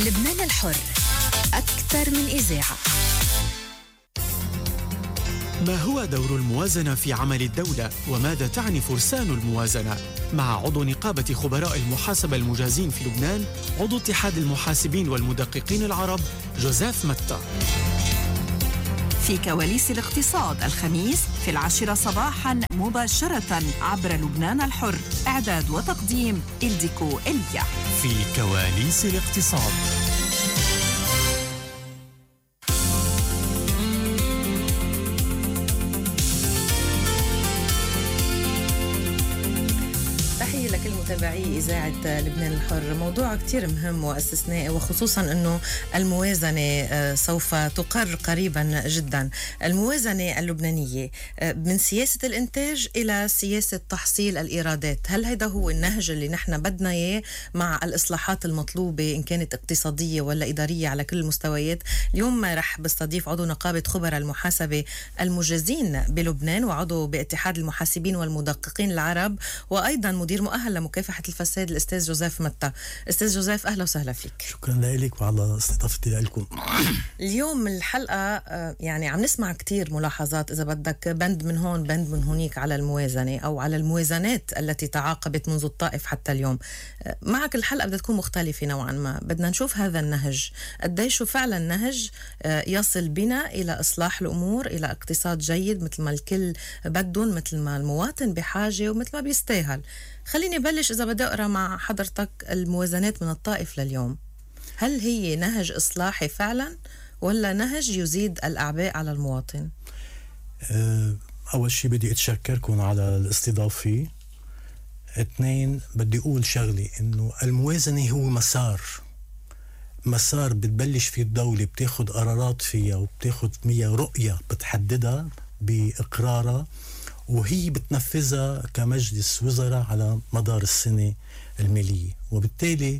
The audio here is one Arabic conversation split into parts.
لبنان الحر، أكثر من إذاعة. ما هو دور الموازنة في عمل الدولة وماذا تعني فرسان الموازنة؟ مع عضو نقابة خبراء المحاسبة المجازين في لبنان، عضو اتحاد المحاسبين والمدققين العرب جوزيف متى. في كواليس الاقتصاد الخميس في 10 صباحا مباشرة عبر لبنان الحر. إعداد وتقديم إلديكو إليا. في كواليس الاقتصاد. لكل متابعي إذاعة لبنان الحر. موضوع كتير مهم واستثنائي، وخصوصا أنه الموازنة سوف تقر قريبا جدا. الموازنة اللبنانية من سياسة الإنتاج إلى سياسة تحصيل الإيرادات، هل هذا هو النهج اللي نحن بدنا إياه مع الإصلاحات المطلوبة إن كانت اقتصادية ولا إدارية على كل المستويات؟ اليوم رح بستضيف عضو نقابة خبراء المحاسبة المجازين بلبنان وعضو باتحاد المحاسبين والمدققين العرب وأيضا مدير مؤهل لمكافحة الفساد الأستاذ جوزيف متى. أستاذ جوزيف، أهلا وسهلا فيك. شكرا لك وعلى استضافتي لكم. اليوم الحلقة يعني عم نسمع كتير ملاحظات، إذا بدك بند من هون بند من هونيك على الموازنة أو على الموازنات التي تعاقبت منذ الطائف حتى اليوم. معك الحلقة بدها تكون مختلفة نوعا ما، بدنا نشوف هذا النهج قديش فعلا نهج يصل بنا إلى إصلاح الأمور، إلى اقتصاد جيد مثل ما الكل بدهم، مثل ما المواطن بحاجة ومثل ما بيستاهل. خليني بلش إذا بدي أقرأ مع حضرتك الموازنات من الطائف لليوم. هل هي نهج إصلاحي فعلا ولا نهج يزيد الأعباء على المواطن؟ أول شيء بدي أتشكركم على الاستضافة. اثنين، بدي أقول شغلي إنه الموازنة هو مسار بتبلش فيه الدولة، بتاخد قرارات فيها وبتاخد فيها رؤية بتحددها بإقرارها وهي بتنفذها كمجلس وزراء على مدار السنة المالية. وبالتالي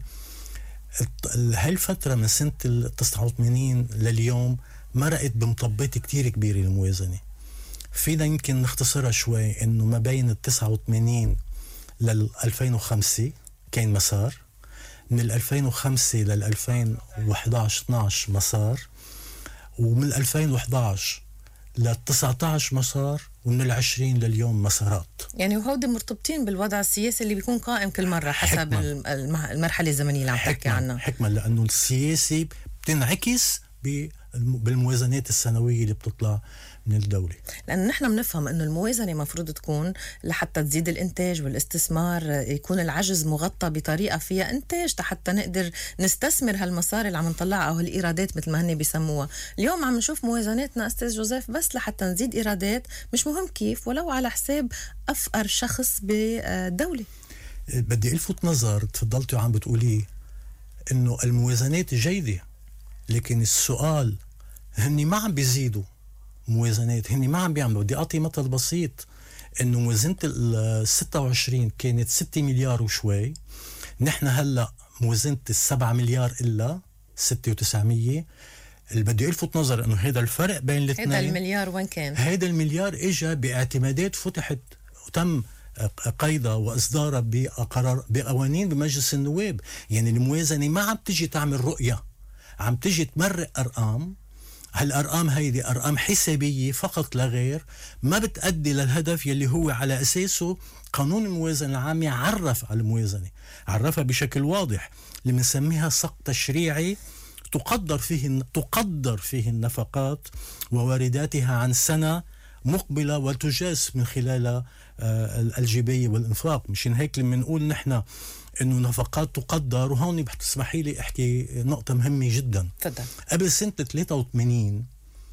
هالفترة من سنة 89 لليوم مرقت بمطبات كتير كبيرة الموازنة. فينا يمكن نختصرها شوي، إنه ما بين 89 لل 2005 كان مسار، من 2005 لل 2011-12 مسار، ومن 2011 ل 19 مسار، ومن 20 لليوم مسارات. يعني وهودي مرتبطين بالوضع السياسي اللي بيكون قائم كل مرة حسب المرحلة الزمنية اللي عم تحكي عنها. حكمة، لأنه السياسي بتنعكس بالموازنات السنوية اللي بتطلع من الدولة. لأن نحن بنفهم أنه الموازنة مفروض تكون لحتى تزيد الإنتاج والاستثمار، يكون العجز مغطى بطريقة فيها إنتاج حتى نقدر نستثمر هالمصاري اللي عم نطلعها أو هالإيرادات مثل ما هن بيسموها. اليوم عم نشوف موازناتنا أستاذ جوزيف بس لحتى نزيد إيرادات، مش مهم كيف، ولو على حساب أفقر شخص بالدولة. بدي ألفت نظر، تفضلتوا عم بتقولي إنه الموازنات جيدة، لكن السؤال هني ما عم بيزيدوا موازنات، هني ما عم بيعملوا. بدي أعطي مثل بسيط، إنه موازنة ال 26 كانت 6 مليار وشوي، نحن هلأ موازنة 7 مليار إلا 6,900. اللي بدي ألفت نظر إنه هذا الفرق بين الاثنين. هذا المليار وين كان؟ هذا المليار إجا باعتمادات فتحت وتم قيدها وإصدارها بقوانين بمجلس النواب. يعني الموازنة ما عم تجي تعمل رؤية، عم تجي تمرق أرقام. هالأرقام هيدي أرقام حسابية فقط لا غير، ما بتأدي للهدف يلي هو على أساسه قانون الموازنة العامة عرف على الموازنة، عرفها بشكل واضح اللي بنسميها سقف تشريعي تقدر فيه النفقات ووارداتها عن سنة مقبلة وتجاز من خلال الجباية والإنفاق. مشان هيك لما نقول نحن إنه نفقات تقدر، وهون بتسمحي لي أحكي نقطة مهمة جدا. فضل. قبل سنة 83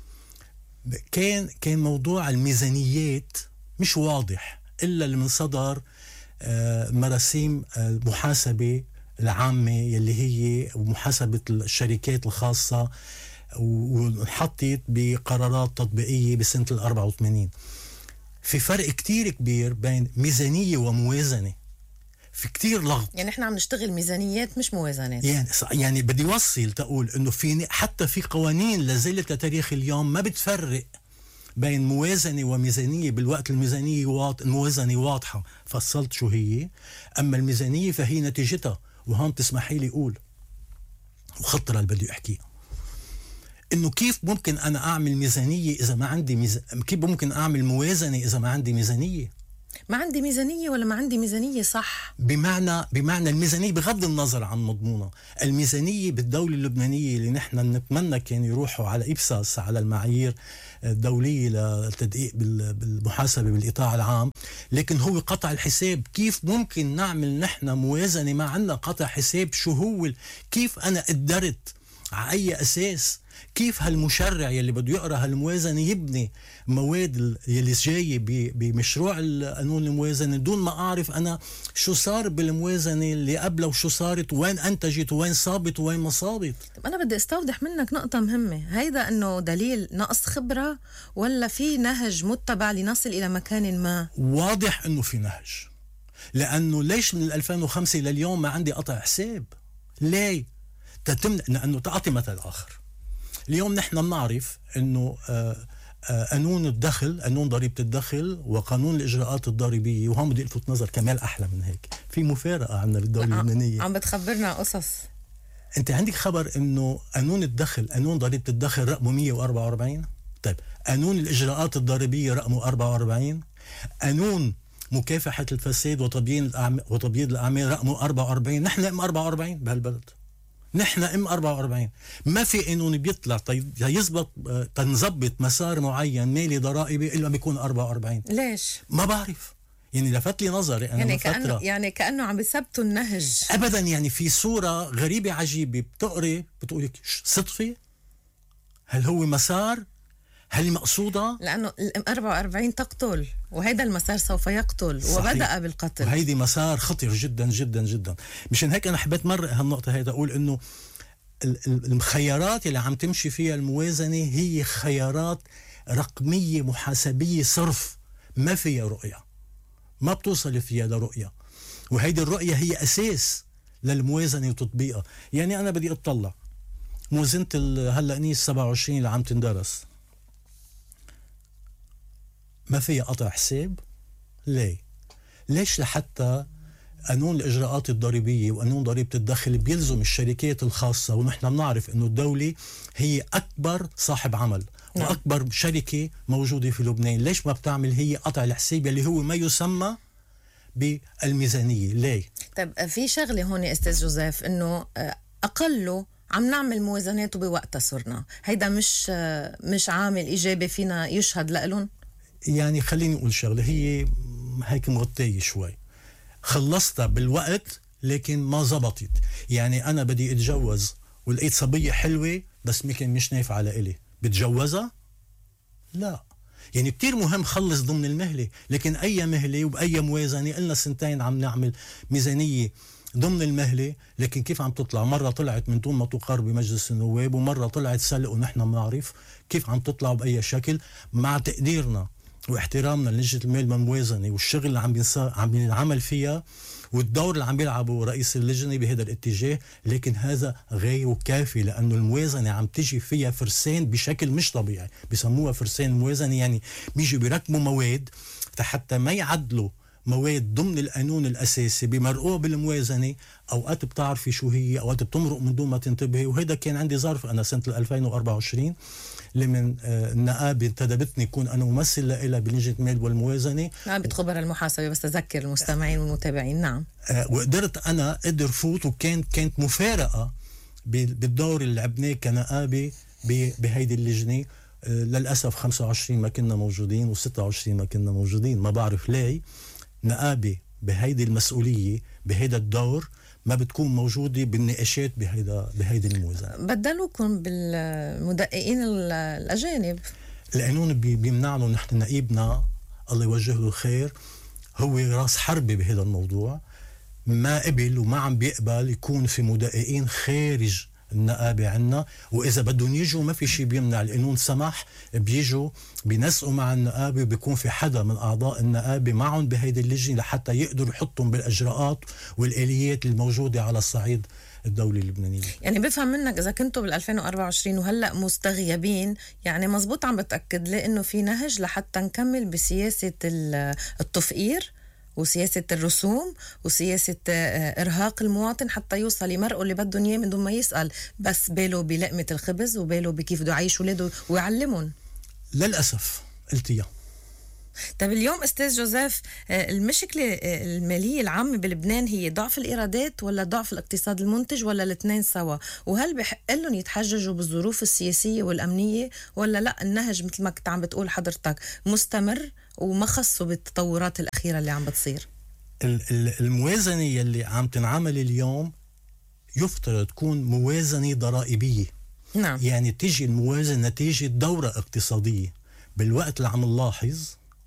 كان موضوع الميزانيات مش واضح إلا من صدر مراسيم المحاسبة العامة يلي هي محاسبة الشركات الخاصة، وحطت بقرارات تطبيقية بسنة 84. في فرق كتير كبير بين ميزانية وموازنة، في كتير لغط. يعني احنا عم نشتغل ميزانيات مش موازنات. يعني بدي وصل تقول انه حتى في قوانين لازلت لتاريخ اليوم ما بتفرق بين موازنة وميزانية، بالوقت الموازنة واضحة، فصلت شو هي، اما الميزانية فهي نتيجتها. وهون تسمحي لي اقول وخطرة اللي بدي أحكيها، إنه كيف ممكن أنا أعمل ميزانية إذا ما عندي كيف ممكن أعمل موازنة إذا ما عندي ميزانية؟ ما عندي ميزانية ولا ما عندي ميزانية صح؟ بمعنى الميزانية بغض النظر عن مضمونها، الميزانية بالدولة اللبنانية اللي نحن نتمنى كان يروحوا على إبساس، على المعايير الدولية للتدقيق بالمحاسبة بالإيطاع العام، لكن هو قطع الحساب. كيف ممكن نعمل نحن موازنة ما عندنا قطع حساب؟ شو هو كيف أنا قدرت على أي أساس؟ كيف هالمشرع يلي بده يقرأ هالموازنة يبني مواد يلي جاية بمشروع قانون الموازنة دون ما أعرف أنا شو صار بالموازنة اللي قبله وشو صارت وين أنتجت وين صابت وين ما صابت؟ طب أنا بدي استوضح منك نقطة مهمة، هيدا أنه دليل نقص خبرة ولا في نهج متبع لنصل إلى مكان ما؟ واضح أنه في نهج، لأنه ليش من 2005 لليوم ما عندي قطع حساب؟ ليه؟ لأنه تعطي مثل آخر. اليوم نحن بنعرف انه قانون الدخل، قانون ضريبة الدخل وقانون الإجراءات الضريبية، وهم بدي ألفت نظر كمال أحلى من هيك، في مفارقة عندنا بالدولة اللبنانية. عم بتخبرنا قصص. أنت عندك خبر إنه قانون الدخل، قانون ضريبة الدخل رقمه 144؟ طيب قانون الإجراءات الضريبية رقمه 44؟ قانون مكافحة الفساد وتبييض الأعمال رقمه 44؟ نحن ام 44 بهالبلد، نحن ام 44. ما في قانون بيطلع يزبط تنظبط مسار معين مالي ضرائبي الا بيكون 44. ليش؟ ما بعرف، يعني لفت لي نظري انا يعني كأنه عم بيثبتوا النهج ابدا. يعني في صورة غريبة عجيبة بتقري بتقولك صدفة؟ هل هو مسار؟ هل مقصودة؟ لأنه ال 44 تقتل، وهيدا المسار سوف يقتل. صحيح. وبدأ بالقتل، وهيدي مسار خطير جدا جدا جدا. مشان هيك أنا حبيت مرة هالنقطة هيدا أقول إنه الخيارات اللي عم تمشي فيها الموازنة هي خيارات رقمية محاسبية صرف، ما فيها رؤية، ما بتوصل فيها لرؤية، وهيدي الرؤية هي أساس للموازنة وتطبيقها. يعني أنا بدي أطلع موازنة هلأ نيس 27 اللي عم تندرس، ما فيها قطع حساب. ليه؟ ليش؟ لحتى قانون الإجراءات الضريبية وقانون ضريبة الدخل بيلزم الشركات الخاصة، ونحن بنعرف إنه الدولة هي أكبر صاحب عمل وأكبر شركة موجودة في لبنان. ليش ما بتعمل هي قطع الحساب اللي هو ما يسمى بالميزانية؟ ليه؟ طيب في شغلة هون أستاذ جوزيف، إنه أقله عم نعمل موازنات وبوقتها صرنا، هيدا مش عامل إيجابي فينا يشهد لألون؟ يعني خليني أقول شغلة هي هيك مغطية شوي، خلصتها بالوقت لكن ما زبطت. يعني أنا بدي أتجوز ولقيت صبية حلوة بس مش نافعة لإلي، بتجوزها؟ لا. يعني كتير مهم خلص ضمن المهلة، لكن أي مهلة وبأي موازنة قلنا سنتين عم نعمل ميزانية ضمن المهلة، لكن كيف عم تطلع؟ مرة طلعت من دون ما تقر بمجلس النواب، ومرة طلعت سلق ونحن بنعرف كيف عم تطلع بأي شكل. مع تقديرنا واحترامنا للجنة المال والموازنة والشغل اللي عم ينعمل فيها والدور اللي عم بيلعبه رئيس اللجنة بهذا الاتجاه، لكن هذا غير كافي، لأنه الموازنة عم تجي فيها فرسان بشكل مش طبيعي، بيسموها فرسان موازنة. يعني بيجي بيركبوا مواد حتى ما يعدلوا مواد ضمن القانون الأساسي بمرقوها بالموازنة. أوقات بتعرفي شو هي، أوقات بتمرق من دون ما تنتبهي. وهذا كان عندي ظرف أنا سنة 2024 لمن النقابة انتدبتني كون أنا ممثل لها بلجنة المال والموازنة، نقابة خبراء المحاسبة، بس تذكر المستمعين والمتابعين. نعم. وقدرت أنا فوت، وكانت مفارقة بالدور اللي لعبناه كنقابة بهيدي اللجنة. للأسف 25 ما كنا موجودين و26 ما كنا موجودين، ما بعرف ليه نقابة بهيدي المسؤولية بهيدا الدور ما بتكون موجودة بالنقاشات بهيدي الموازنة. بدلوكم بالمدققين الأجانب. القانون بيمنعنا. نحن نقيبنا الله يوجه له الخير هو راس حربة بهذا الموضوع، ما قبل وما عم بيقبل يكون في مدققين خارج النقابة عنا، وإذا بدهم يجوا ما في شيء بيمنع. القانون سمح بيجوا بينسقوا مع النقابة، وبيكون في حدا من أعضاء النقابة معهم بهيدي اللجنة لحتى يقدروا يحطهم بالأجراءات والآليات الموجودة على الصعيد الدولي اللبناني. يعني بفهم منك إذا كنتوا بال2024 وهلأ مستغيبين، يعني مزبوط عم بتأكد لي إنه في نهج لحتى نكمل بسياسة التفقير وسياسة الرسوم وسياسة إرهاق المواطن حتى يوصل يمرقوا اللي بدهم إياه من دون ما يسأل، بس باله بلقمة الخبز وباله بكيف بده يعيش ولاده ويعلمهم. للأسف قلتيها. طيب اليوم أستاذ جوزيف، المشكلة المالية العامة بلبنان هي ضعف الإيرادات ولا ضعف الاقتصاد المنتج ولا الاثنين سوا؟ وهل بحق لهم يتحججوا بالظروف السياسية والأمنية ولا لا النهج مثل ما كنت عم بتقول حضرتك مستمر وما خصوا بالتطورات الأخيرة اللي عم بتصير؟ الموازنة اللي عم تنعمل اليوم يفترض تكون موازنة ضرائبية. نعم. يعني تيجي الموازنة نتيجة دورة اقتصادية. بالوقت اللي عم نلاحظ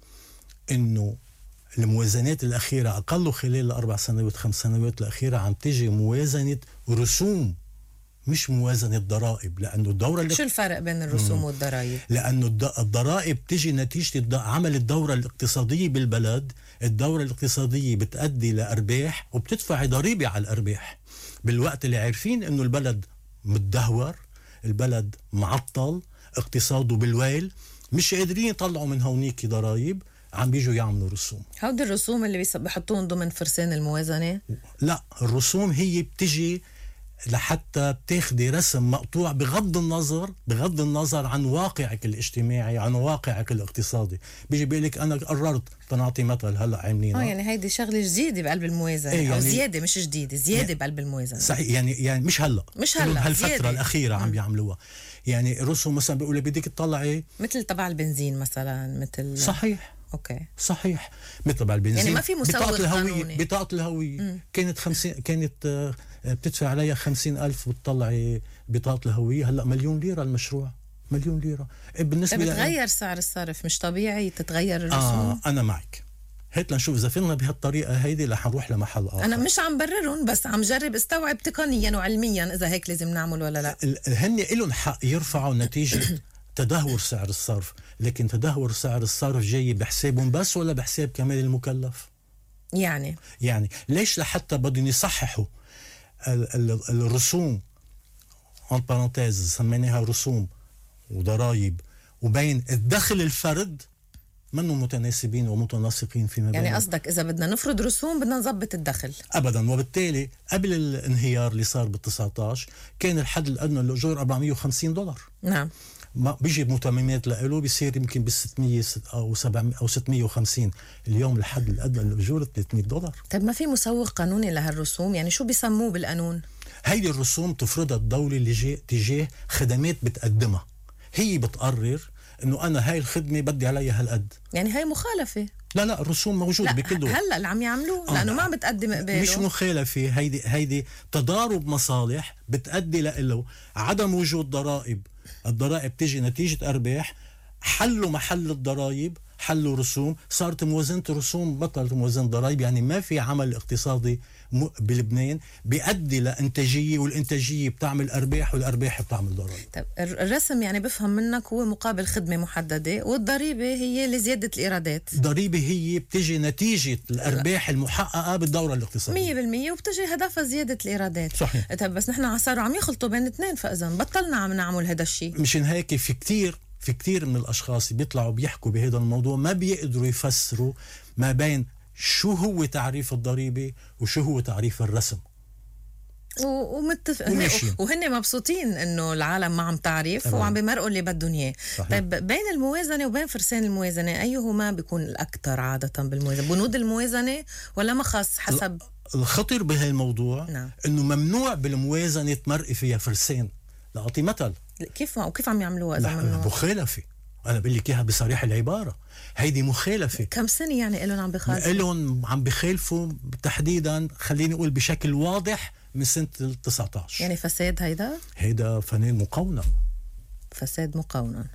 انه الموازنات الاخيره اقل خلال ال4 سنوات 5 سنوات الاخيره عم تيجي موازنه رسوم مش موازنه ضرائب، لانه الدوره شو الفرق بين الرسوم والضرائب؟ لانه الضرائب تيجي نتيجه عمل الدوره الاقتصاديه بالبلد. الدوره الاقتصاديه بتؤدي لارباح وبتدفع ضريبه على الارباح، بالوقت اللي عارفين انه البلد متدهور، البلد معطل، اقتصاده بالويل، مش قادرين يطلعوا من هونيك ضرائب، عم بيجوا يعملوا رسوم. هودي الرسوم اللي بيحطوهم ضمن فرسان الموازنة؟ لا، الرسوم هي بتجي لحتى بتاخدي رسم مقطوع بغض النظر عن واقعك الاجتماعي، عن واقعك الاقتصادي. بيجي بيقولك انا قررت، تنعطي مثل هلا عاملينها يعني هيدي شغله جديده بقلب الموازنه. يعني او زياده، مش جديده، زياده يعني بقلب الموازنه. صحيح. يعني مش هلا هالفتره زيادة. الاخيره عم بيعملوها. يعني رسوم مثلا بيقولوا بدك تطلعي مثل تبع البنزين مثلا، مثل صحيح. اوكي صحيح، مثل تبع البنزين. يعني ما في مسوق قانوني. بطاقة الهوية كانت 50، كانت بتدفع عليها 50,000 وتطلعي بطاقة الهوية. هلا مليون ليرة المشروع، مليون ليرة. بالنسبة بتغير سعر الصرف، مش طبيعي تتغير الرسوم. أنا معك. هات لنشوف إذا فينا بهالطريقة هيدي رح نروح لمحل آخر. أنا مش عم بررهم، بس عم جرب استوعب تقنيا وعلميا إذا هيك لازم نعمل ولا لا. هن إلهم حق يرفعوا نتيجة تدهور سعر الصرف، لكن تدهور سعر الصرف جاي بحسابهم بس ولا بحساب كمان المكلف؟ يعني ليش لحتى بدهم يصححوا الرسوم en parenthèse سميناها رسوم وضرائب وبين الدخل الفرد منهم متناسبين ومتناسقين فيما بينهم. يعني قصدك إذا بدنا نفرض رسوم بدنا نظبط الدخل؟ أبدا. وبالتالي قبل الانهيار اللي صار بال19 كان الحد الأدنى للأجور $450. نعم. ما بيجي متممات له بيصير يمكن بال600 أو 700 أو 650. اليوم الحد الأدنى للأجور $300. طيب ما في مسوق قانوني لهالرسوم؟ يعني شو بيسموه بالقانون؟ هيدي الرسوم تفرضها الدولة اللي تجاه خدمات بتقدمها. هي بتقرر انه انا هاي الخدمة بدي عليها هالقد. يعني هاي مخالفة؟ لا الرسوم موجودة بكل دول. هلا اللي عم يعملوه لانه ما عم بتقدم قباله. مش مخالفة، هيدي تضارب مصالح بتأدي له عدم وجود ضرائب. الضرائب تيجي نتيجة أرباح، حلوا محل الضرائب، حلوا رسوم، صارت موازنة رسوم بطلت موازنة ضرائب. يعني ما في عمل اقتصادي بلبنان بيؤدي لإنتاجية، والإنتاجية بتعمل أرباح، والأرباح بتعمل ضرائب. طيب الرسم يعني بفهم منك هو مقابل خدمة محددة، والضريبة هي لزيادة الإيرادات. الضريبة هي بتجي نتيجة الأرباح المحققة بالدورة الاقتصادية 100%، وبتجي هدفها زيادة الإيرادات. صحيح. طيب بس نحن صاروا عم يخلطوا بين الاثنين، فإذا بطلنا عم نعمل هذا الشيء. مشان هيك في كتير من الأشخاص بيطلعوا بيحكوا بهذا الموضوع ما بيقدروا يفسروا ما بين شو هو تعريف الضريبة وشو هو تعريف الرسم. وهن مبسوطين انه العالم ما عم تعرف وعم بيمرقوا اللي بدهم اياه. طيب بين الموازنة وبين فرسان الموازنة ايهما بيكون الأكثر عادة بالموازنة؟ بنود الموازنة ولا ما خاص حسب؟ الخطر بهالموضوع انه ممنوع بالموازنة تمرقي فيها فرسان. لأعطي مثل. كيف عم يعملوها اذا ممنوع؟ مخالفة. أنا بقول لك إياها بصريح العبارة، هيدي مخالفة. كم سنة يعني إلهم عم بخالفوا؟ إلهم عم بخالفوا تحديدا، خليني أقول بشكل واضح، من سنة 19. يعني فساد هيدا فنان مقونن. فساد مقونن.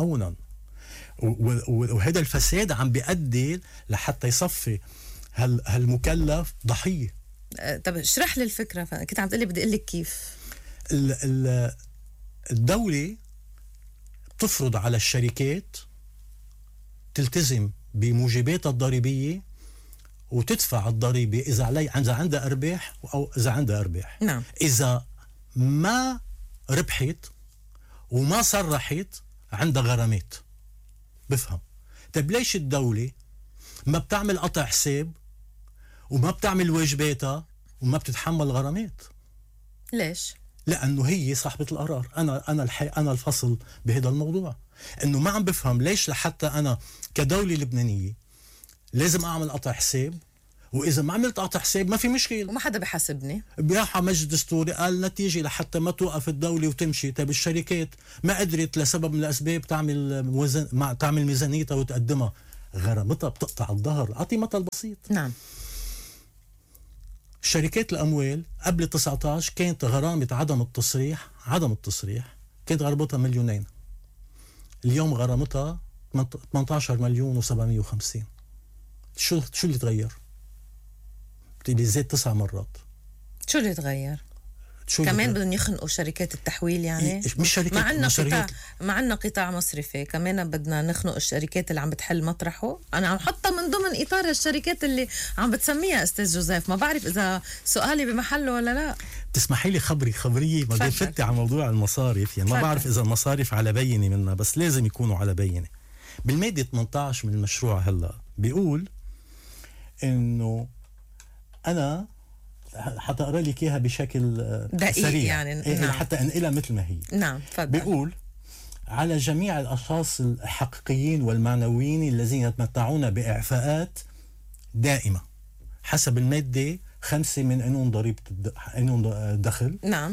وهذا الفساد عم بيؤدي لحتى يصفي هالمكلف ضحية. طب اشرح لي الفكرة. كنت عم تقلي بدي أقول لك كيف. الدولة تفرض على الشركات تلتزم بموجباتها الضريبية وتدفع الضريبة إذا عندها أرباح أو إذا عندها أرباح. نعم. إذا ما ربحت وما صرحت عندها غرامات. بفهم. طيب ليش الدولة ما بتعمل قطع حساب وما بتعمل واجباتها وما بتتحمل غرامات. ليش؟ لأنه هي صاحبة القرار. أنا الفصل بهذا الموضوع، إنه ما عم بفهم ليش لحتى أنا كدولة لبنانية لازم أعمل قطع حساب، وإذا ما عملت قطع حساب ما في مشكلة وما حدا بحاسبني. بياحة مجلس دستوري قال نتيجة لحتى ما توقف الدولة وتمشي. طيب الشركات ما قدرت لسبب من الأسباب تعمل ميزانيتها وتقدمها، غرامتها بتقطع الظهر. أعطي مثل بسيط. نعم. شركات الأموال قبل 19 كانت غرامة عدم التصريح كانت غرامتها 2 مليون. اليوم غرامتها 18 مليون و750. شو اللي تغير؟ بتقولي زاد 9 مرات. شو اللي تغير؟ كمان بدهم يخنقوا شركات التحويل يعني؟ مش شركات، ما عنا قطاع مصرفي، كمان بدنا نخنق الشركات اللي عم بتحل مطرحه. انا عم حطها من ضمن اطار الشركات اللي عم بتسميها استاذ جوزيف. ما بعرف اذا سؤالي بمحله ولا لا. تسمحي لي خبريه ما بفتي على موضوع المصارف. يعني ما بعرف اذا المصارف على بينه منها، بس لازم يكونوا على بينه. بالمادة 18 من المشروع هلا بيقول انه انا حتى اقرا لك اياها بشكل دقيق سريع يعني. نعم. حتى انقلها مثل ما هي. نعم تفضل. بيقول على جميع الاشخاص الحقيقيين والمعنويين الذين يتمتعون باعفاءات دائمه حسب الماده 5 من قانون ضريبه قانون الدخل. نعم.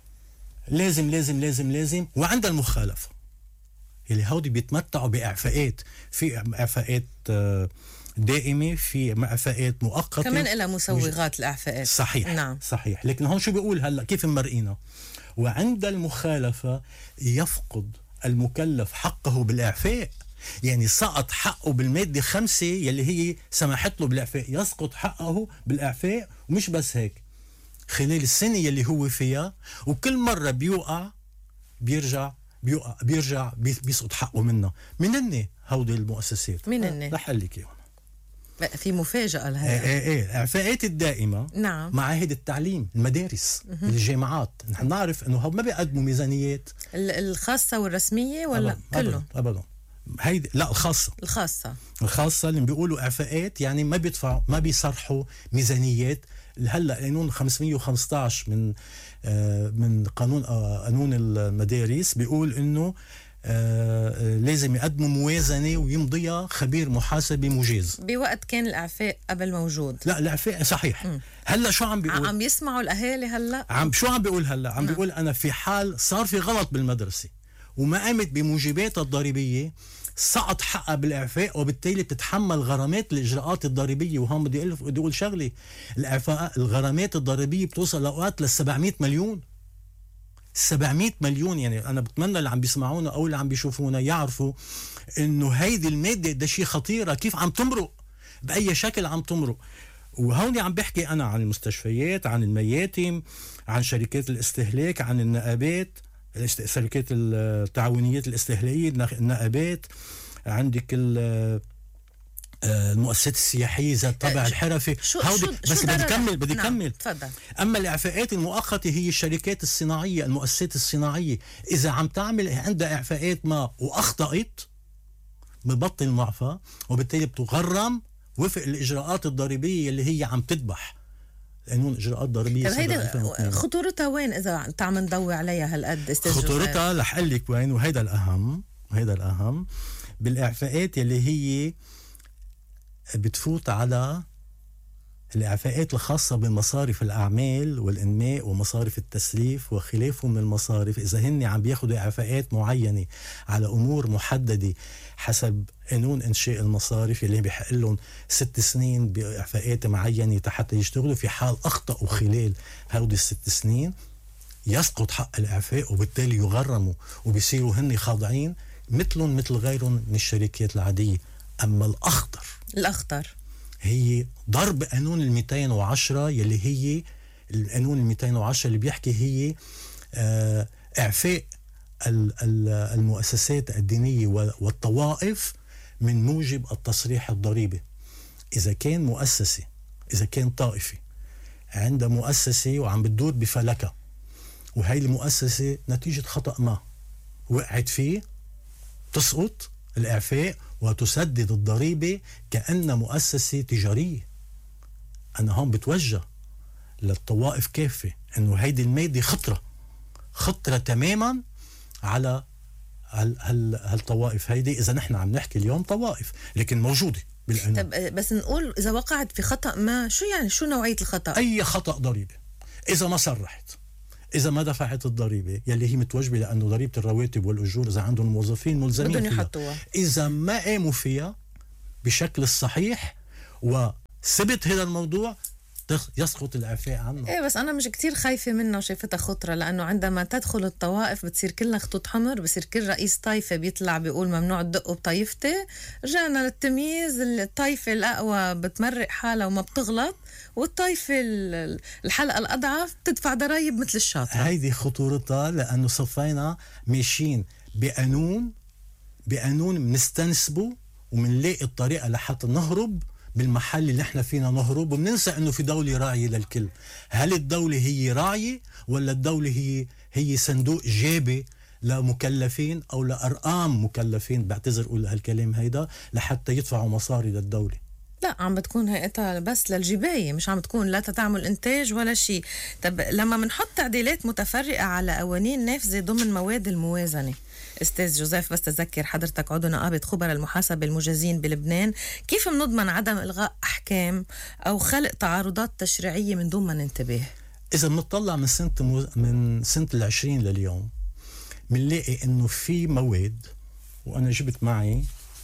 لازم وعند المخالفه اللي هودي بيتمتعوا باعفاءات، في اعفاءات دائمة، في اعفاءات مؤقتة، كمان لها مسوغات الإعفاءات. صحيح. نعم. صحيح. لكن هون شو بيقول هلا كيف مرقينا؟ وعند المخالفة يفقد المكلف حقه بالإعفاء. يعني سقط حقه بالمادة 5 يلي هي سمحت له بالإعفاء، يسقط حقه بالإعفاء. ومش بس هيك، خلال السنة يلي هو فيها، وكل مرة بيرجع بيسقط حقه منها. من هودي المؤسسات؟ من رح أقول لك اياهم. في مفاجأة لهذا. الإعفاءات الدائمة. نعم. معاهد التعليم، المدارس، الجامعات. نحن نعرف انه ما بيقدموا ميزانيات الخاصة والرسمية ولا كله؟ أبدا. هيدي لا الخاصة اللي بيقولوا إعفاءات يعني ما بيدفعوا، ما بيصرحوا ميزانيات. هلا قانون 515 من قانون المدارس بيقول انه لازم يقدموا موازنة ويمضيها خبير محاسبي مجاز. بوقت كان الإعفاء قبل موجود. لا الإعفاء صحيح. هلا شو عم بيقول؟ عم يسمعوا الأهالي هلا؟ شو عم بيقول هلا؟ عم بيقول أنا في حال صار في غلط بالمدرسة وما قامت بموجباتها الضريبية سقط حقها بالإعفاء، وبالتالي بتتحمل غرامات الإجراءات الضريبية. وهم بدي أقول شغلة، الغرامات الضريبية بتوصل لأوقات 700 مليون. 700 مليون. يعني أنا بتمنى اللي عم بيسمعونا أو اللي عم بيشوفونا يعرفوا إنه هيدي المادة ده شيء خطيرة، كيف عم تمرق، بأي شكل عم تمرق. وهوني عم بحكي أنا عن المستشفيات، عن المياتم، عن شركات الاستهلاك، عن النقابات، شركات التعاونيات الاستهلاكية، النقابات، عندك المؤسسات السياحية ذات طابع الحرفي. بس بدي كمل. تفضل. أما الإعفاءات المؤقتة هي الشركات الصناعية، المؤسسات الصناعية، إذا عم تعمل عندها إعفاءات ما وأخطأت ببطل المعفى، وبالتالي بتغرم وفق الإجراءات الضريبية اللي هي عم تذبح قانون إجراءات ضريبية. هيدا خطورتها وين إذا تعم نضوي عليها هالقد استاذ جوزيف؟ خطورتها رح أقول لك وين، وهيدا الأهم بالإعفاءات اللي هي بتفوت على الإعفاءات الخاصة بمصارف الأعمال والإنماء ومصارف التسليف وخلافه من المصارف. إذا هن عم بياخدوا إعفاءات معينة على أمور محددة حسب قانون إنشاء المصارف اللي بيحق لهم 6 سنين بإعفاءات معينة حتى يشتغلوا، في حال أخطأوا خلال هودي 6 سنين يسقط حق الإعفاء، وبالتالي يغرموا وبيصيروا هن خاضعين مثلهم مثل غيرهم من الشركات العادية. أما الأخطر هي ضرب قانون 210 يلي هي القانون 210 اللي بيحكي هي إعفاء المؤسسات الدينية والطوائف من موجب التصريح الضريبي. إذا كان مؤسسة، إذا كان طائفة عندها مؤسسة وعم بتدور بفلكة، وهي المؤسسة نتيجة خطأ ما وقعت فيه، تسقط الإعفاء وتسدد الضريبة كأن مؤسسة تجارية. أنا هون بتوجه للطوائف كافة إنه هيدي المادة خطرة تماما على هالطوائف هيدي. إذا نحن عم نحكي اليوم طوائف لكن موجودة بالقانون. طب بس نقول إذا وقعت في خطأ ما، شو يعني شو نوعية الخطأ؟ أي خطأ ضريبة، إذا ما صرحت، إذا ما دفعت الضريبة يلي هي متوجبة، لأنه ضريبة الرواتب والأجور إذا عندهم موظفين ملزمين بدهم يحطوها، إذا ما قاموا فيها بشكل الصحيح وثبت هذا الموضوع يسقط العفاء عنه. ايه بس انا مش كتير خايفه منه وشايفتها خطره، لانه عندما تدخل الطوائف بتصير كلها خطوط حمر، بصير كل رئيس طائفه بيطلع بيقول ممنوع تدقوا بطائفتي. رجعنا للتمييز، الطائفه الاقوى بتمرق حالها وما بتغلط، والطائفه الحلقه الاضعف بتدفع ضرائب مثل الشاطره. هيدي خطورتها، لانه صفينا ماشيين بقانون بنستنسبه ومنلاقي الطريقه لحتى نهرب بالمحل اللي احنا فينا نهرب، وبننسى انه في دولة راعية للكل. هل الدولة هي راعية ولا الدولة هي صندوق جابي لمكلفين او لارقام مكلفين؟ بعتذر اقول هالكلام هيدا لحتى يدفعوا مصاري للدولة. لا، عم بتكون هيئتها بس للجباية، مش عم تكون لا تعمل إنتاج ولا شيء. طب لما منحط تعديلات متفرقة على قوانين نافذة ضمن مواد الموازنة، أستاذ جوزيف، بس تذكر حضرتك عضو نقابة خبراء المحاسبة المجازين بلبنان، كيف منضمن عدم إلغاء أحكام أو خلق تعارضات تشريعية من دون ما ننتبه؟ إذا بنطلع من سنة 20 لليوم منلاقي إنه في مواد، وأنا جبت معي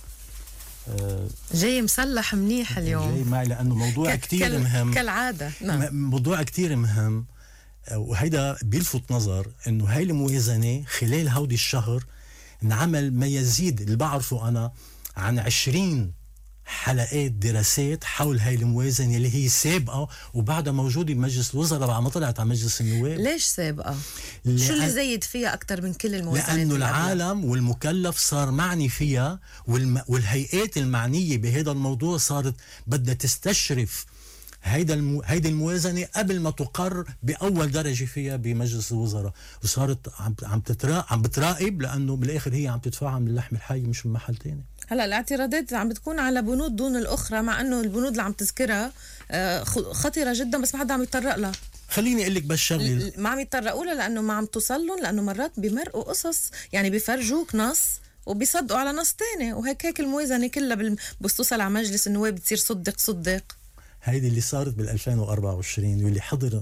جاي مسلح منيح اليوم، جاي معي لأنه موضوع كتير مهم كالعادة. نعم. موضوع كتير مهم، وهيدا بيلفت نظر إنه هاي الموازنة خلال هودي الشهر نعمل ما يزيد اللي بعرفه أنا عن 20 حلقات دراسات حول هاي الموازنة اللي هي سابقة وبعدها موجودة بمجلس الوزراء بعد ما طلعت على مجلس النواب. ليش سابقة؟ شو اللي زيد فيها أكتر من كل الموازنات؟ لأنه العالم والمكلف صار معني فيها، والهيئات المعنية بهذا الموضوع صارت بدها تستشرف هيدا الموازنة قبل ما تقر بأول درجة فيها بمجلس الوزراء، وصارت عم بتراقب، لأنه بالآخر هي عم تدفعها من اللحم الحي مش من محل تاني. هلا الاعتراضات عم بتكون على بنود دون الأخرى، مع أنه البنود اللي عم تذكرها خطيرة جدا، بس ما حدا عم يتطرق لها. خليني أقول لك بس شغلة، ما عم يتطرقوا لها لأنه ما عم توصل لهم، لأنه مرات بيمرقوا قصص، يعني بيفرجوك نص وبيصدقوا على نص تاني، وهيك الموازنة كلها بتوصل على مجلس النواب بتصير صدق. هيدي اللي صارت بال2024، واللي حضر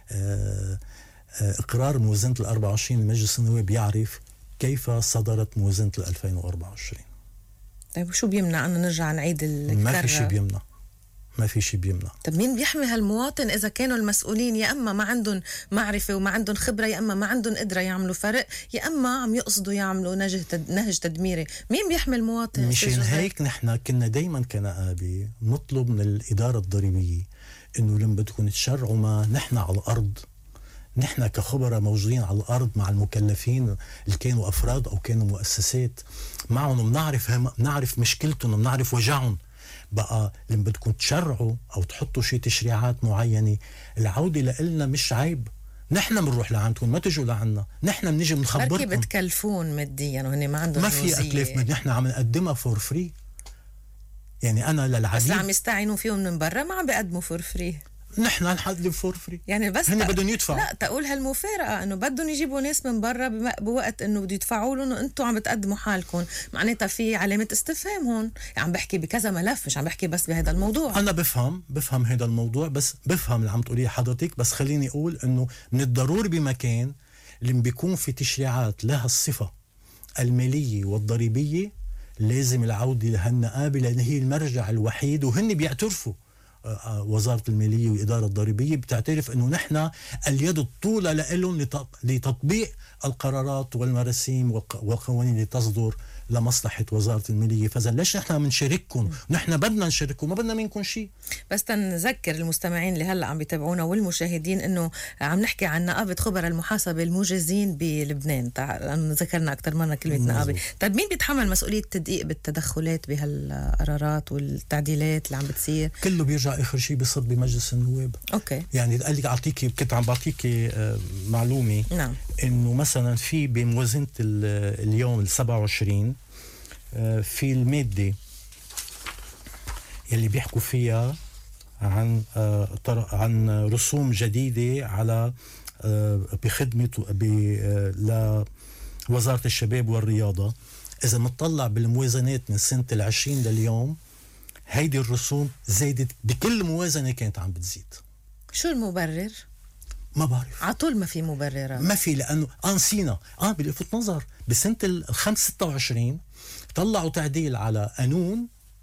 إقرار موازنة ال24 لمجلس النواب يعرف كيف صدرت موازنة ال2024. طيب وشو بيمنع أنه نرجع نعيد الكرة؟ ما في شيء بيمنع. طب مين بيحمي هالمواطن إذا كانوا المسؤولين يا أما ما عندهم معرفة وما عندهم خبرة، يا أما ما عندهم قدرة يعملوا فرق، يا أما عم يقصدوا يعملوا نهج تدميري؟ مين بيحمي المواطن؟ مشان هيك نحن كنا دايما كنقابة نطلب من الإدارة الضريبية إنه لما بدكم تشرعوا ما نحن على الأرض، نحن كخبراء موجودين على الأرض مع المكلفين اللي كانوا أفراد أو كانوا مؤسسات معهم، بنعرف مشكلتهم وبنعرف وجعهم. بقى لما بدكم تشرعوا أو تحطوا شيء تشريعات معينة، العودة لإلنا مش عيب، نحن بنروح لعندكم، ما تجوا لعنا، نحن بنيجي بنخبركم. بركي بتكلفون ماديا وهني ما عندهم، ما في أكلاف، نحن عم نقدمها فور فري. يعني أنا للعبيد بس عم يستعينوا فيهم من برا، ما عم بيقدموا فور فري، نحن نحن فور فري، يعني بس هن بدهم يدفعوا. لا، تقول هالمفارقه انه بدهم يجيبوا ناس من برا بوقت انه بده يدفعوا لهم وانتم عم بتقدموا حالكم، معناتها في علامه استفهام هون. يعني عم بحكي بكذا ملف، مش عم بحكي بس بهذا الموضوع. انا بفهم هذا الموضوع، بس بفهم اللي عم تقوليه حضرتك، بس خليني اقول انه من الضروري بمكان اللي بيكون في تشريعات لها الصفه الماليه والضريبيه لازم العوده لهالنقابه، لان هي المرجع الوحيد، وهن بيعترفوا وزارة المالية والإدارة الضريبية بتعترف أنه نحن اليد الطولة لهم لتطبيق القرارات والمراسيم والقوانين اللي تصدر لمصلحة وزارة المالية. فإذا ليش نحن بنشارككم؟ نحن بدنا نشارككم، ما بدنا منكم شيء. بس تنذكر المستمعين اللي هلأ عم بيتابعونا والمشاهدين أنه عم نحكي عن نقابة خبراء المحاسبة المجازين بلبنان، لأنه ذكرنا أكثر مرة كلمة نقابة. طيب مين بيتحمل مسؤولية التدقيق بالتدخلات بهالقرارات والتعديلات اللي عم بتصير؟ كله بيرجع آخر شيء بيصب بمجلس النواب. أوكي. يعني قال لك كنت عم بعطيك معلومة. نعم. إنه مثلا في بموازنة اليوم 27 في المادة يلي بيحكوا فيها عن رسوم جديدة على بخدمة لوزارة الشباب والرياضة. إذا متطلع بالموازنات من سنة 20 لليوم، هيدي الرسوم زادت بكل موازنة كانت عم بتزيد. شو المبرر؟ ما بعرف، عطول ما في مبررات. ما في، لأنه نسينا بلفت نظر بسنة 26 طلعوا تعديل على قانون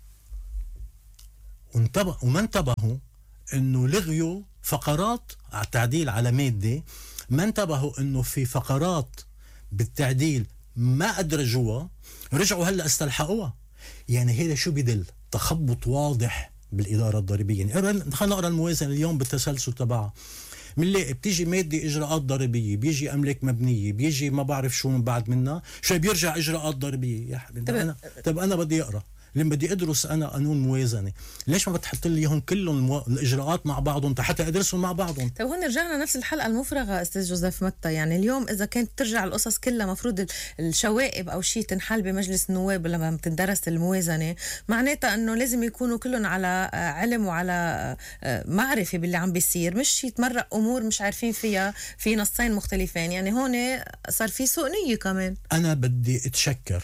وما انتبهوا انه لغيوا فقرات على التعديل على مادة، ما انتبهوا انه في فقرات بالتعديل ما أدرجوها، رجعوا هلا استلحقوها. يعني هذا شو بدل؟ تخبط واضح بالإدارة الضريبية. يعني خلينا نقرأ الموازنة اليوم بالتسلسل تبعها، منلاقي بتيجي مادة إجراءات ضريبية، بيجي أملاك مبنية، بيجي ما بعرف شو من بعد منها، شو بيرجع إجراءات ضريبية. يا حبيبي أنا بدي أقرأ، لما بدي أدرس أنا قانون موازنة، ليش ما بتحط لي إياهم كلهم الإجراءات مع بعضهم حتى أدرسهم مع بعضهم؟ طيب هون رجعنا نفس الحلقة المفرغة أستاذ جوزيف متى. يعني اليوم إذا كانت ترجع القصص كلها مفروض الشوائب أو شيء تنحل بمجلس النواب لما بتندرس الموازنة، معناتها أنه لازم يكونوا كلهم على علم وعلى معرفة باللي عم بيصير، مش يتمرق أمور مش عارفين فيها في نصين مختلفين. يعني هون صار في سوء نية كمان. أنا بدي أتشكر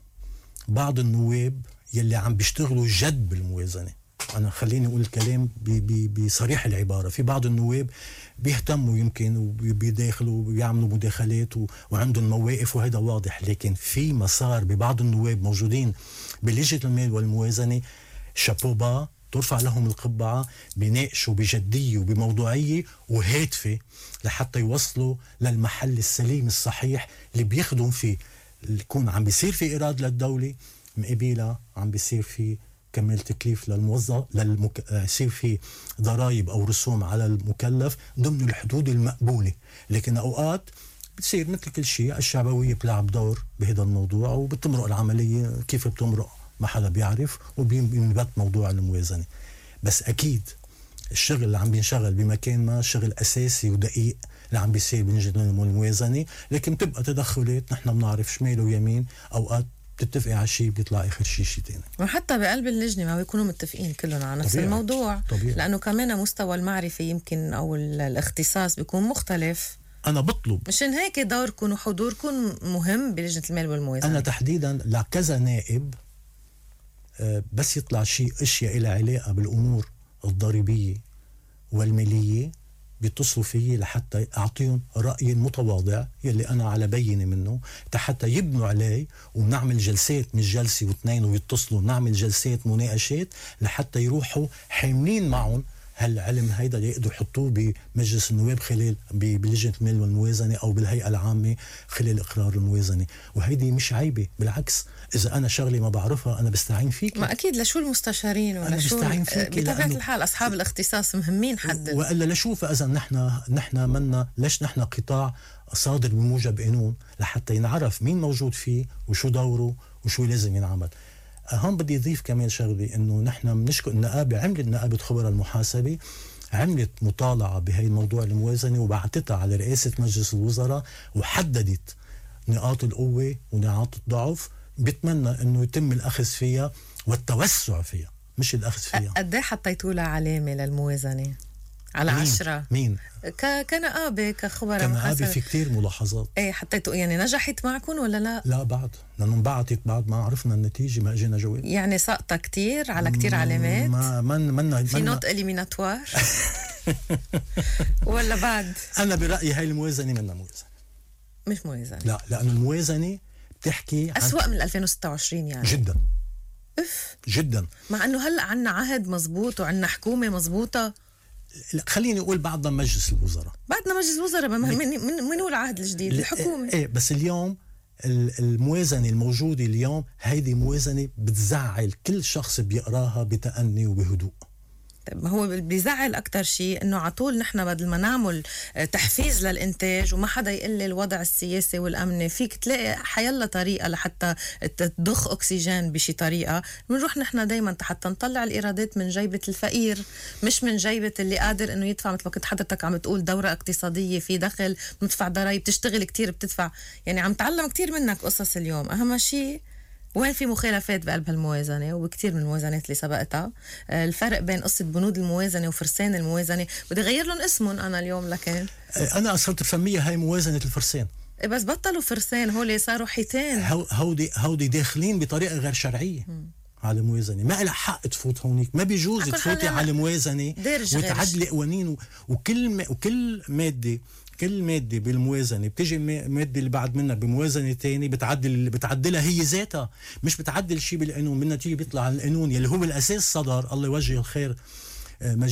بعض النواب يلي عم بيشتغلوا جد بالموازنة. أنا خليني أقول الكلام بصريح العبارة. في بعض النواب بيهتموا يمكن وبيداخلوا وبيعملوا مداخلات وعندهم مواقف وهذا واضح، لكن في مسار ببعض النواب موجودين بلجنة المال والموازنة شابوبا ترفع لهم القبعة، بيناقشوا بجدية وبموضوعية وهادفة لحتى يوصلوا للمحل السليم الصحيح اللي بيخدم فيه، يكون عم بيصير في إيراد للدولة، مقابلها عم بيصير في كمال تكليف للموظف، يصير في ضرائب أو رسوم على المكلف ضمن الحدود المقبولة. لكن أوقات بتصير مثل كل شيء الشعبوية بتلعب دور بهذا الموضوع، وبتمرق العملية كيف بتمرق ما حدا بيعرف، وبينبت موضوع الموازنة. بس أكيد الشغل اللي عم بينشغل بمكان ما شغل أساسي ودقيق اللي عم بيصير بلجنة الموازنة، لكن تبقى تدخلات نحن بنعرف شمال ويمين، أوقات بتتفقي على شيء بيطلع آخر شيء تاني. وحتى بقلب اللجنة ما بيكونوا متفقين كلهم على نفس الموضوع. طبيعي. لأنه كمان مستوى المعرفة يمكن أو الاختصاص بيكون مختلف. أنا بطلب مشان هيك دوركم وحضوركم مهم بلجنة المال والموازنة. أنا تحديدا لكذا نائب بس يطلع شيء أشياء إلى علاقة بالأمور الضريبية والمالية بيتصلوا فيي لحتى أعطيهم رأي متواضع يلي أنا على بينة منه، حتى يبنوا عليه، ونعمل جلسات مش جلسة واثنين ويتصلوا، نعمل جلسات مناقشات لحتى يروحوا حاملين معهم هالعلم هيدا اللي يقدروا يحطوه بمجلس النواب خلال بلجنة المال والموازنة أو بالهيئة العامة خلال إقرار الموازنة. وهيدي مش عيبة، بالعكس إذا أنا شغلي ما بعرفها أنا بستعين فيك. ما أكيد لشو المستشارين ولا شو بطبيعة الحال أصحاب الاختصاص مهمين حد وإلا لشوف إذا نحن منا ليش نحن قطاع صادر بموجب قانون لحتى ينعرف مين موجود فيه وشو دوره وشو لازم ينعمل. هون بدي أضيف كمان شغلي إنه نحن بنشكر النقابة، عملت نقابة خبراء المحاسبة عملت مطالعة بهاي الموضوع الموازنة وبعتتها على رئاسة مجلس الوزراء وحددت نقاط القوة ونقاط الضعف، بتمنى إنه يتم الأخذ فيها والتوسع فيها مش الأخذ فيها. قد ايه حطيتوا لها علامة للموازنة؟ على 10 مين؟ كنقابة كخبراء محاسبة. محاسبة في كتير ملاحظات. ايه حطيتوا يعني نجحت معكم ولا لا؟ لا بعد، لأنه انبعتت بعد ما عرفنا النتيجة ما اجينا جواب. يعني سقطة كتير على كتير علامات في نوت إليميناتوار ولا بعد؟ أنا برأيي هاي الموازنة منها موازنة مش موازنة. لا، لأنه الموازنة بتحكي أسوأ من 2026 يعني جدا جدا، مع أنه هلأ عنا عهد مزبوط وعنا حكومة مزبوطة. خليني أقول بعدنا مجلس الوزراء، بعدنا مجلس الوزراء. من هو العهد الجديد؟ الحكومة. إيه بس اليوم الموازنة الموجودة اليوم هيدي موازنة بتزعل كل شخص بيقراها بتأني وبهدوء. ما هو بيزعل أكتر شيء إنه عطول نحن بدل ما نعمل تحفيز للإنتاج وما حدا يقلل الوضع السياسي والأمني، فيك تلاقي حيلا طريقة لحتى تضخ أكسجين بشي طريقة. بنروح نحن دايما حتى نطلع الإيرادات من جيبة الفقير مش من جيبة اللي قادر إنه يدفع. مثل ما كنت حضرتك عم تقول دورة اقتصادية، في دخل، بندفع ضرائب، بتشتغل كتير، بتدفع. يعني عم تعلم كتير منك قصص اليوم. أهم شيء وهل في مخالفات بقلب هالموازنة وبكتير من الموازنات اللي سبقتها؟ الفرق بين قصة بنود الموازنة وفرسان الموازنة بدي غير لهم اسمهم أنا اليوم، لكن أنا صرت بسميها هاي موازنة الفرسان. بس بطلوا فرسان، هول صاروا حيتان. هودي داخلين بطريقة غير شرعية على الموازنة، ما لها حق تفوت هونيك، ما بيجوز تفوتي على الموازنة وتعدلي قوانين وكل مادة بالموازنة بتجي مادة اللي بعد منها بموازنة تاني بتعدلها هي ذاتها، مش بتعدل شيء بالقانون، بالنتيجة بيطلع القانون يلي هو بالأساس صدر الله يوجه الخير